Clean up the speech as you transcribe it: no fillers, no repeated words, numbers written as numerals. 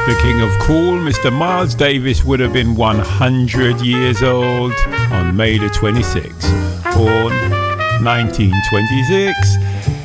The King of Cool, Mr. Miles Davis, would have been 100 years old on May the 26th, born 1926.